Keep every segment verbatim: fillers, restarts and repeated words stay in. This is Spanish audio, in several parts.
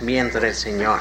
mientras del Señor.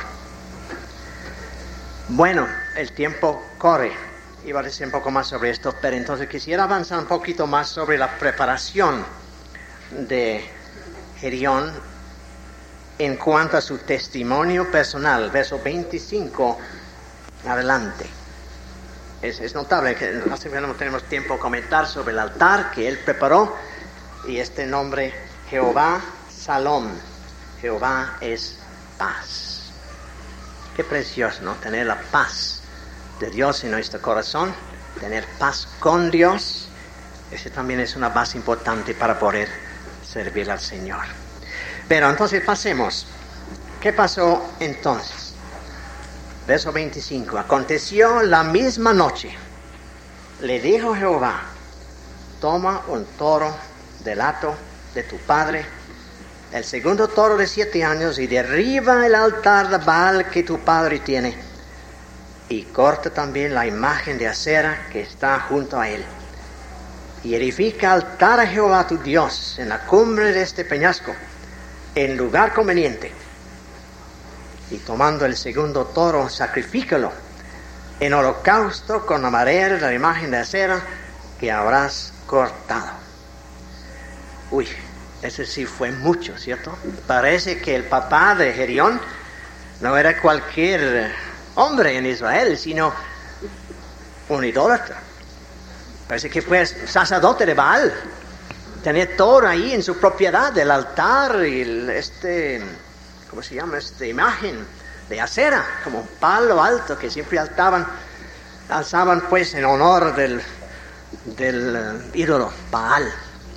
Bueno, el tiempo corre. Iba a decir un poco más sobre esto, pero entonces quisiera avanzar un poquito más sobre la preparación de Gedeón en cuanto a su testimonio personal, verso veinticinco adelante. Es, es notable que no tenemos tiempo a comentar sobre el altar que él preparó y este nombre Jehová Salom. Jehová es paz. Qué precioso, ¿no? Tener la paz de Dios en nuestro corazón, tener paz con Dios. Ese también es una base importante para poder servir al Señor. Pero entonces pasemos. ¿Qué pasó entonces? Verso veinticinco. Aconteció la misma noche, le dijo Jehová: toma un toro del hato de tu padre, el segundo toro de siete años, y derriba el altar de Baal que tu padre tiene, y corta también la imagen de acera que está junto a él, y edifica altar a Jehová tu Dios en la cumbre de este peñasco, en lugar conveniente. Y tomando el segundo toro, sacrifícalo en holocausto con la madera de la imagen de acera que habrás cortado. Uy, ese sí fue mucho, ¿cierto? Parece que el papá de Gedeón no era cualquier hombre en Israel, sino un idólatra. Parece que fue sacerdote de Baal. Tenía todo ahí en su propiedad, el altar y el, este, ¿cómo se llama? Esta imagen de acera, como un palo alto que siempre alzaban, alzaban pues en honor del, del uh, ídolo Baal.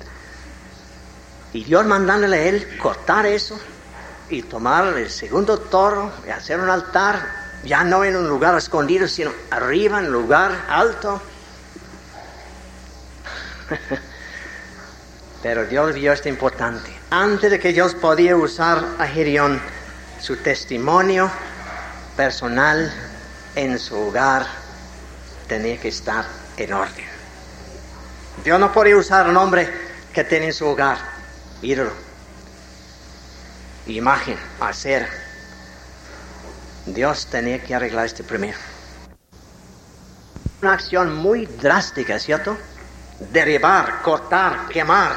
Y Dios mandándole a él cortar eso y tomar el segundo toro y hacer un altar, ya no en un lugar escondido, sino arriba, en un lugar alto. Pero Dios vio esto importante. Antes de que Dios podía usar a Gedeón, su testimonio personal en su hogar tenía que estar en orden. Dios no podía usar un hombre que tiene en su hogar ídolo, imagen, acera. Dios tenía que arreglar este primero. Una acción muy drástica, ¿cierto? Derribar, cortar, quemar.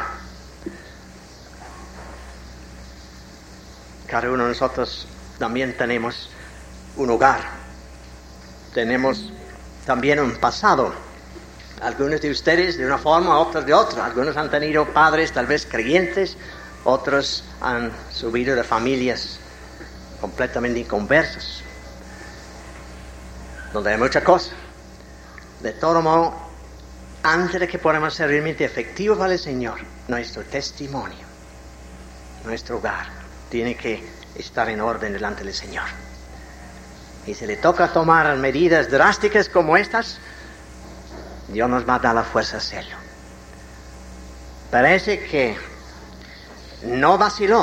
Cada uno de nosotros también tenemos un hogar. Tenemos también un pasado. Algunos de ustedes de una forma, otros de otra. Algunos han tenido padres tal vez creyentes, otros han subido de familias completamente inconversas, donde hay mucha cosa. De todo modo, antes de que podamos ser realmente efectivos para el Señor, nuestro testimonio, nuestro hogar, tiene que estar en orden delante del Señor. Y si le toca tomar medidas drásticas como estas, Dios nos va a dar la fuerza a hacerlo. Parece que no vaciló,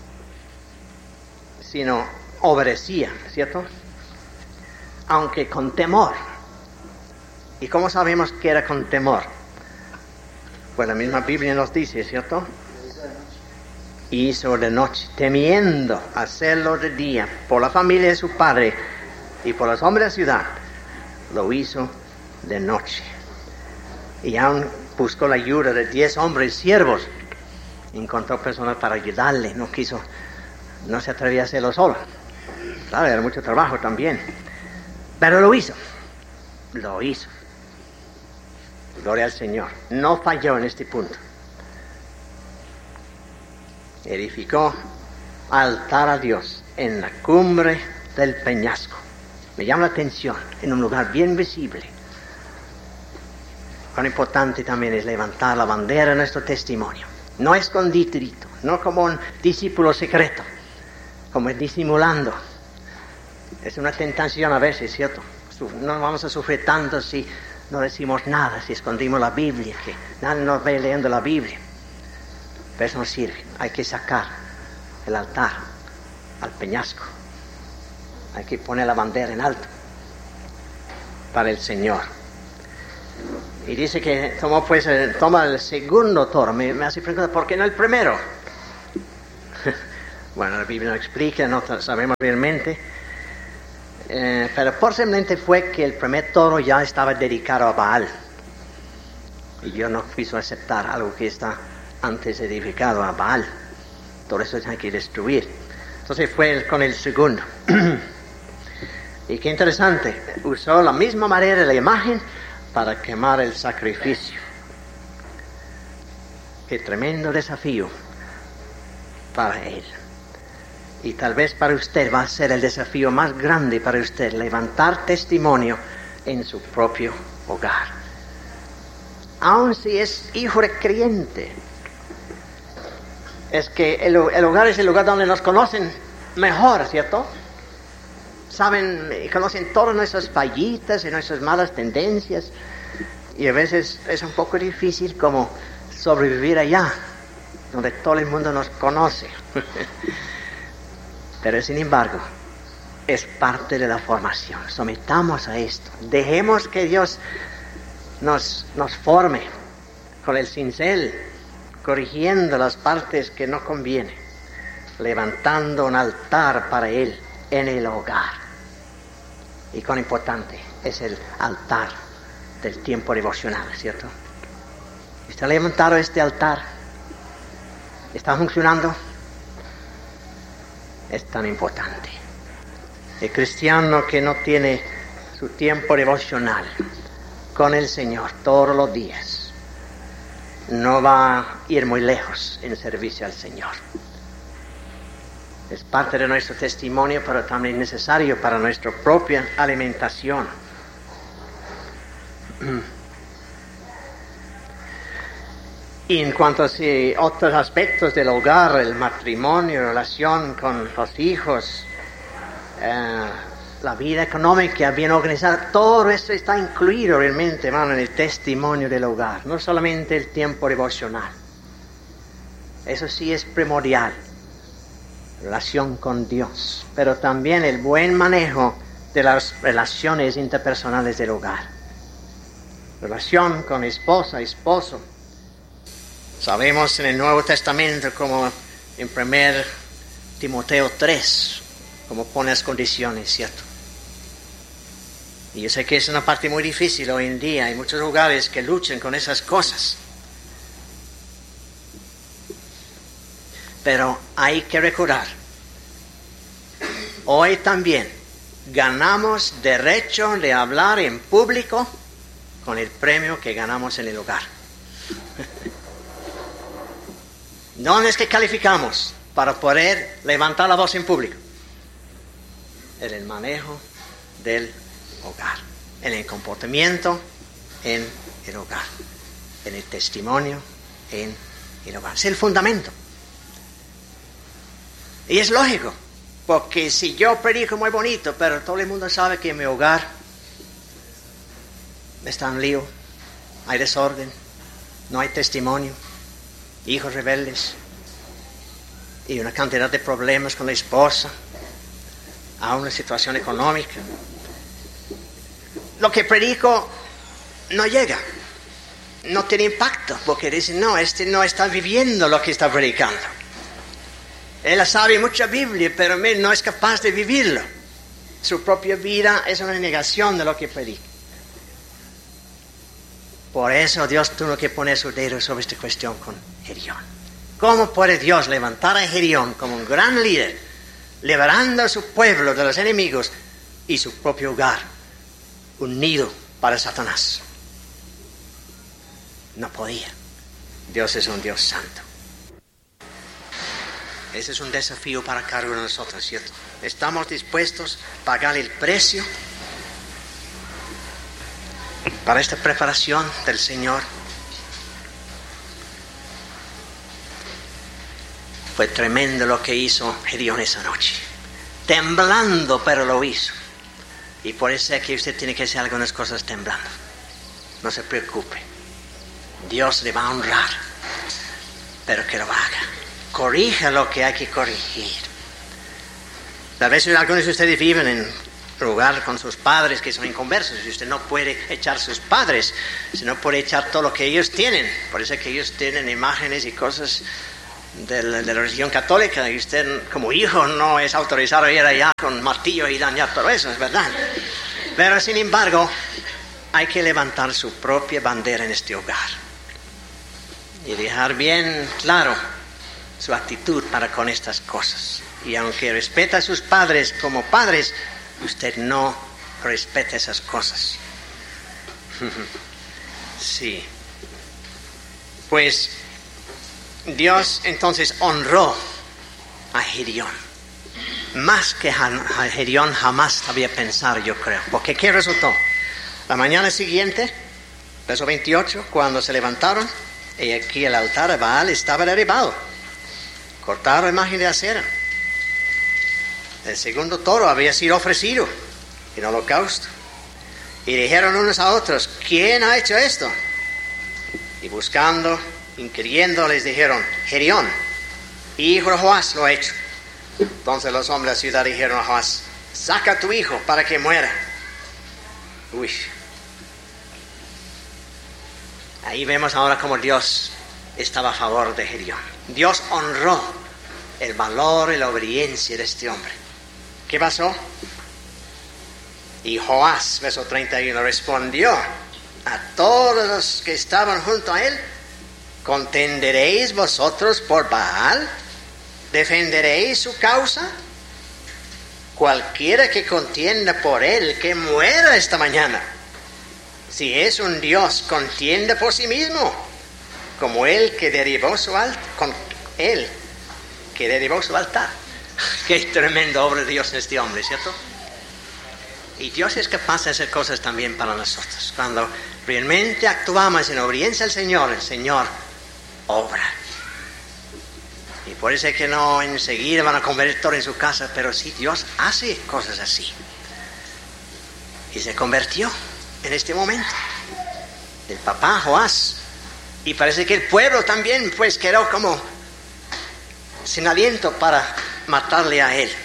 sino obedecía, ¿cierto? Aunque con temor. ¿Y cómo sabemos que era con temor? Pues la misma Biblia nos dice, ¿cierto? Hizo de noche, temiendo hacerlo de día, por la familia de su padre y por los hombres de la ciudad, lo hizo de noche. Y aún buscó la ayuda de diez hombres siervos. Encontró personas para ayudarle, no quiso, no se atrevía a hacerlo solo. Claro, era mucho trabajo también. Pero lo hizo, lo hizo. Gloria al Señor. No falló en este punto. Edificó altar a Dios en la cumbre del peñasco. Me llama la atención, en un lugar bien visible. Cuán importante también es levantar la bandera de nuestro testimonio. No escondidito, no como un discípulo secreto, como es disimulando. Es una tentación a veces, ¿cierto? No vamos a sufrir tanto si no decimos nada, si escondimos la Biblia, que nadie nos ve leyendo la Biblia. Pero eso no sirve. Hay que sacar el altar al peñasco. Hay que poner la bandera en alto para el Señor. Y dice que tomó pues toma el segundo toro. Me, me hace preguntar, ¿por qué no el primero? Bueno, la Biblia no explica, no sabemos realmente. Eh, pero posiblemente fue que el primer toro ya estaba dedicado a Baal. Y Dios no quiso aceptar algo que está antes edificado a Baal. Todo eso hay que destruir. Entonces fue el, con el segundo. Y qué interesante, usó la misma madera de la imagen para quemar el sacrificio. Qué tremendo desafío para él. Y tal vez para usted va a ser el desafío más grande para usted, levantar testimonio en su propio hogar. Aun si es hijo de creyente. Es que el, el hogar es el lugar donde nos conocen mejor, ¿cierto? Saben y conocen todas nuestras fallitas y nuestras malas tendencias. Y a veces es un poco difícil como sobrevivir allá, donde todo el mundo nos conoce. Pero sin embargo, es parte de la formación. Sometamos a esto. Dejemos que Dios nos, nos forme con el cincel, corrigiendo las partes que no convienen, levantando un altar para Él en el hogar. Y cuán importante es el altar del tiempo devocional, ¿cierto? ¿Está levantado este altar? ¿Está funcionando? Es tan importante. El cristiano que no tiene su tiempo devocional con el Señor todos los días no va a ir muy lejos en servicio al Señor. Es parte de nuestro testimonio, pero también necesario para nuestra propia alimentación. Y en cuanto a sí, otros aspectos del hogar, el matrimonio, relación con los hijos, eh, la vida económica bien organizada, todo esto está incluido realmente, hermano, en el testimonio del hogar, no solamente el tiempo devocional. Eso sí es primordial, relación con Dios, pero también el buen manejo de las relaciones interpersonales del hogar. Relación con esposa, esposo. Sabemos en el Nuevo Testamento, como en primero Timoteo tres, como pone las condiciones, ¿cierto? Y yo sé que es una parte muy difícil hoy en día. Hay muchos hogares que luchan con esas cosas. Pero hay que recordar, hoy también ganamos derecho de hablar en público con el premio que ganamos en el hogar. ¿Dónde es que calificamos para poder levantar la voz en público? En el manejo del hogar, en el comportamiento en el hogar, en el testimonio en el hogar. Es el fundamento. Y es lógico, porque si yo predico muy bonito, pero todo el mundo sabe que en mi hogar está en lío, hay desorden, no hay testimonio, hijos rebeldes y una cantidad de problemas con la esposa, a una situación económica. Lo que predico no llega, no tiene impacto, porque dicen, no, este no está viviendo lo que está predicando. Él sabe mucha Biblia, pero no es capaz de vivirlo. Su propia vida es una negación de lo que predica. Por eso Dios tuvo que poner su dedo sobre esta cuestión con Gedeón. ¿Cómo puede Dios levantar a Gedeón como un gran líder, liberando a su pueblo de los enemigos y su propio hogar, un nido para Satanás? No podía. Dios es un Dios santo. Ese es un desafío para cada uno de nosotros, ¿cierto? ¿Estamos dispuestos a pagar el precio para esta preparación del Señor? Fue tremendo lo que hizo Gedeón esa noche. Temblando, pero lo hizo. Y por eso es que usted tiene que hacer algunas cosas temblando. No se preocupe. Dios le va a honrar, pero que lo haga. Corrija lo que hay que corregir. Tal vez algunos de ustedes viven en un lugar con sus padres que son inconversos y usted no puede echar a sus padres, sino puede echar todo lo que ellos tienen. Por eso es que ellos tienen imágenes y cosas de la, de la religión católica, y usted como hijo no es autorizado a ir allá con martillo y dañar todo eso, es verdad. Pero sin embargo, hay que levantar su propia bandera en este hogar y dejar bien claro su actitud para con estas cosas. Y aunque respeta a sus padres como padres, usted no respeta esas cosas. Sí. Pues Dios entonces honró a Gedeón, más que a Gedeón jamás había pensado, yo creo. Porque ¿qué resultó? La mañana siguiente, verso veintiocho, cuando se levantaron, y aquí el altar de Baal estaba derribado. Cortaron la imagen de acera. El segundo toro había sido ofrecido en holocausto. Y dijeron unos a otros, ¿quién ha hecho esto? Y buscando, inquiriendo, les dijeron, Gedeón, hijo de Joás, lo ha hecho. Entonces los hombres de la ciudad dijeron a Joás, saca a tu hijo para que muera. Uy. Ahí vemos ahora cómo Dios estaba a favor de Gedeón. Dios honró el valor y la obediencia de este hombre. ¿Qué pasó? Y Joás, verso treinta y uno, respondió a todos los que estaban junto a él, ¿contenderéis vosotros por Baal? ¿Defenderéis su causa? Cualquiera que contienda por él, que muera esta mañana. Si es un Dios, contienda por sí mismo, como él que derribó su altar, con él que derribó su altar. Qué tremenda obra de Dios en este hombre, ¿cierto? Y Dios es capaz de hacer cosas también para nosotros. Cuando realmente actuamos en obediencia al Señor, el Señor obra. Y por eso es que no enseguida van a convertir todo en su casa, pero sí Dios hace cosas así. Y se convirtió en este momento el papá Joás. Y parece que el pueblo también pues quedó como sin aliento para matarle a él.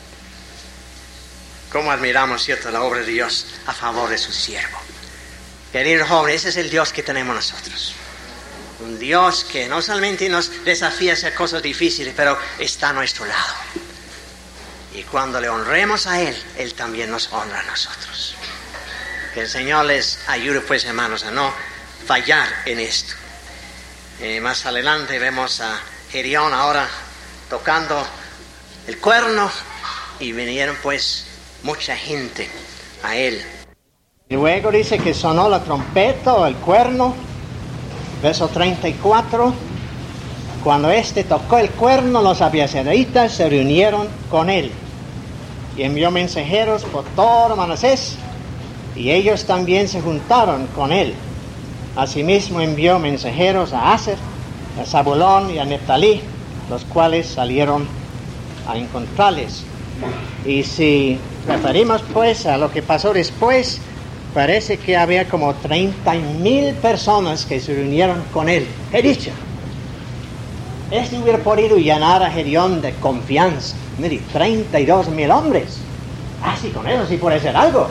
Cómo admiramos, ¿cierto?, la obra de Dios a favor de su siervo. Queridos jóvenes, ese es el Dios que tenemos nosotros. Un Dios que no solamente nos desafía a hacer cosas difíciles, pero está a nuestro lado. Y cuando le honremos a Él, Él también nos honra a nosotros. Que el Señor les ayude, pues, hermanos, a no fallar en esto. Eh, más adelante vemos a Gedeón ahora tocando el cuerno y vinieron, pues, mucha gente a él. Y luego dice que sonó la trompeta o el cuerno, verso treinta y cuatro. Cuando éste tocó el cuerno, los abiezeritas se reunieron con él y envió mensajeros por todo Manasés, y ellos también se juntaron con él. Asimismo envió mensajeros a Aser, a Zabulón y a Neftalí, los cuales salieron a encontrarles. Y si referimos pues a lo que pasó después, parece que había como treinta mil personas que se reunieron con él. He dicho, este hubiera podido llenar a Gedeón de confianza. Mire, treinta y dos mil hombres. Así con eso sí puede ser algo.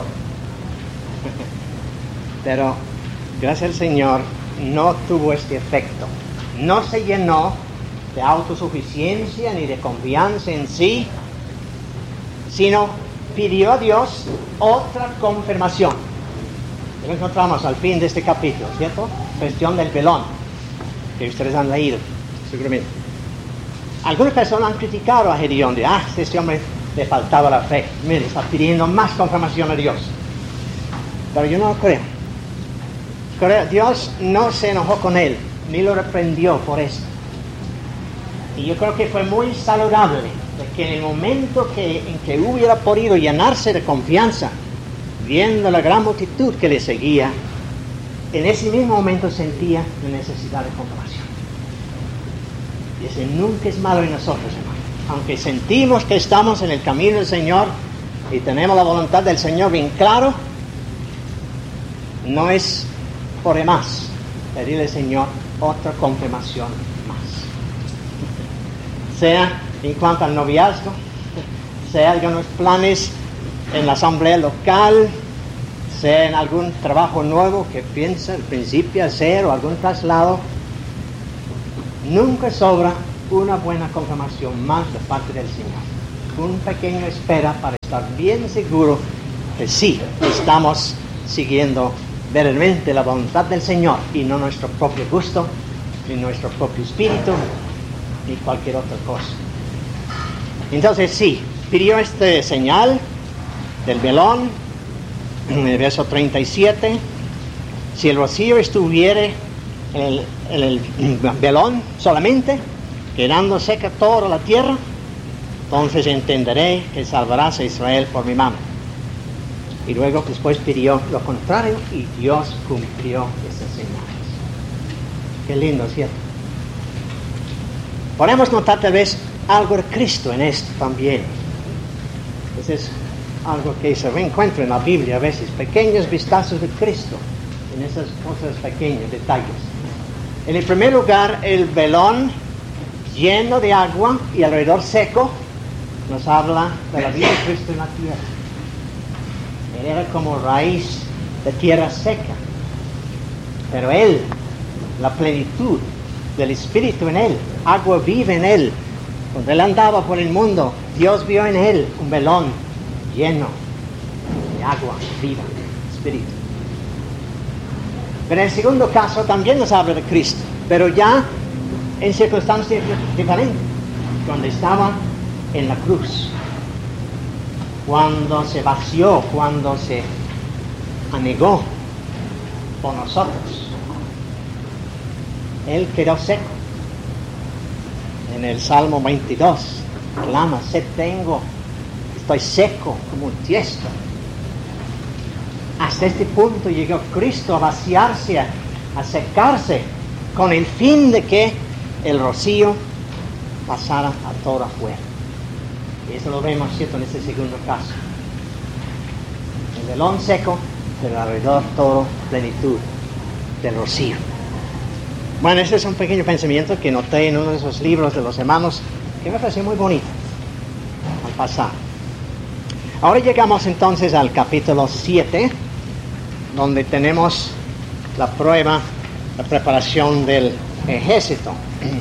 Pero gracias al Señor no tuvo este efecto. No se llenó de autosuficiencia ni de confianza en sí, sino pidió a Dios otra confirmación. Lo encontramos al fin de este capítulo, ¿cierto? Cuestión del velón, que ustedes han leído, seguramente. Algunas personas han criticado a Gedeón, de, ah, este hombre le faltaba la fe. Mire, está pidiendo más confirmación a Dios. Pero yo no lo creo. creo. Dios no se enojó con él, ni lo reprendió por esto. Y yo creo que fue muy saludable de que en el momento que, en que hubiera podido llenarse de confianza, viendo la gran multitud que le seguía, en ese mismo momento sentía la necesidad de compasión. Y ese nunca es malo en nosotros, hermano. Aunque sentimos que estamos en el camino del Señor y tenemos la voluntad del Señor bien claro, no es por demás pedirle al Señor otra confirmación más. Sea en cuanto al noviazgo, sea algunos planes en la asamblea local, sea en algún trabajo nuevo que piensa al principio hacer o algún traslado, nunca sobra una buena confirmación más de parte del Señor. Un pequeño espera para estar bien seguro que sí estamos siguiendo verdaderamente la voluntad del Señor y no nuestro propio gusto, ni nuestro propio espíritu, ni cualquier otra cosa. Entonces sí, pidió esta señal del velón, en el verso treinta y siete, si el rocío estuviere en el, en el velón solamente, quedando seca toda la tierra, entonces entenderé que salvarás a Israel por mi mano. Y luego después pidió lo contrario y Dios cumplió esas señales. Qué lindo, ¿cierto? Podemos notar tal vez algo de Cristo en esto también. Eso es algo que se reencuentra en la Biblia a veces, pequeños vistazos de Cristo en esas cosas pequeñas, detalles. En el primer lugar, el velón lleno de agua y alrededor seco nos habla de la vida de Cristo en la tierra. Él era como raíz de tierra seca, pero Él, la plenitud del Espíritu en Él, agua viva en Él. Cuando Él andaba por el mundo, Dios vio en Él un velón lleno de agua viva, Espíritu. Pero en el segundo caso también nos habla de Cristo, pero ya en circunstancias diferentes, cuando estaba en la cruz, cuando se vació, cuando se anegó por nosotros. Él quedó seco. En el Salmo veintidós, clama, sed tengo, estoy seco como un tiesto. Hasta este punto llegó Cristo a vaciarse, a, a secarse, con el fin de que el rocío pasara a todo afuera. Y eso lo vemos, ¿cierto?, en este segundo caso. El velón seco, pero alrededor todo plenitud del rocío. Bueno, este es un pequeño pensamiento que noté en uno de esos libros de los hermanos que me pareció muy bonito al pasar. Ahora llegamos entonces al capítulo siete, donde tenemos la prueba, la preparación del ejército.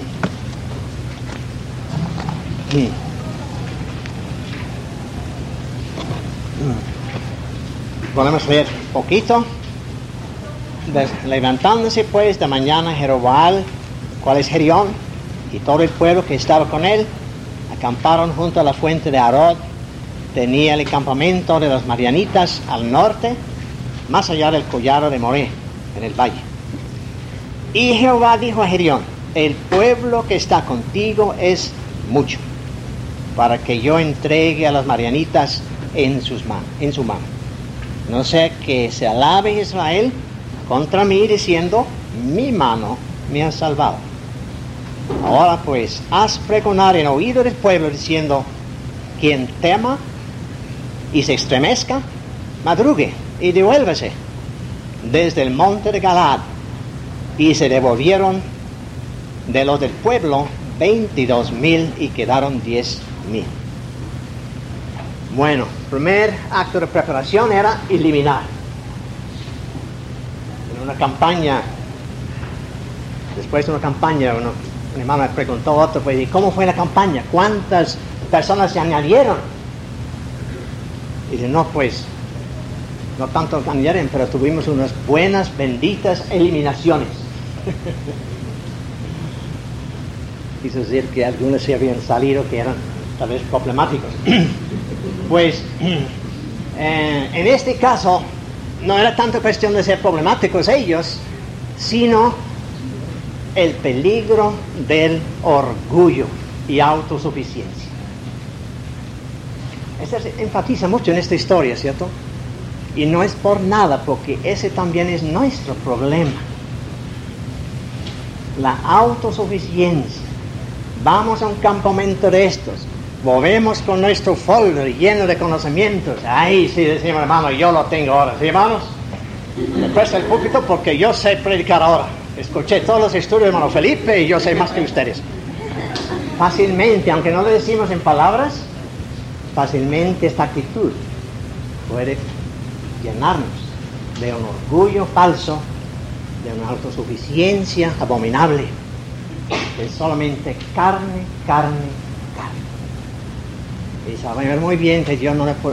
Podemos leer un poquito. Levantándose pues de mañana Jerobbaal, cual es Gerión, y todo el pueblo que estaba con él, acamparon junto a la fuente de Arod. Tenía el campamento de los Madianitas al norte, más allá del collado de Moré, en el valle. Y Jehová dijo a Gerión: el pueblo que está contigo es mucho, para que yo entregue a los Madianitas en sus manos, en su mano. No sea que se alabe Israel contra mí, diciendo: mi mano me ha salvado. Ahora pues, haz pregonar en oído del pueblo, diciendo: quien tema y se estremezca, madrugue y devuélvese desde el monte de Galaad. Y se devolvieron de los del pueblo veintidós mil y quedaron diez mil. Bueno, primer acto de preparación era eliminar. En una campaña, después de una campaña, uno, un hermano me preguntó a otro, pues, ¿cómo fue la campaña? ¿Cuántas personas se añadieron? Y dice, no, pues, no tanto añadieron, pero tuvimos unas buenas, benditas eliminaciones. Quiso decir que algunos se habían salido que eran tal vez problemáticos. Pues, eh, en este caso, no era tanto cuestión de ser problemáticos ellos, sino el peligro del orgullo y autosuficiencia. Eso se enfatiza mucho en esta historia, ¿cierto? Y no es por nada, porque ese también es nuestro problema. La autosuficiencia. Vamos a un campamento de estos, volvemos con nuestro folder lleno de conocimientos. Ay, sí, decimos, hermano, yo lo tengo ahora. ¿Sí, hermanos? Me presta el púlpito porque yo sé predicar ahora. Escuché todos los estudios de hermano Felipe y yo sé más que ustedes. Fácilmente, aunque no lo decimos en palabras, fácilmente esta actitud puede llenarnos de un orgullo falso, de una autosuficiencia abominable. es solamente carne, carne, carne. Y saben muy bien que Dios no le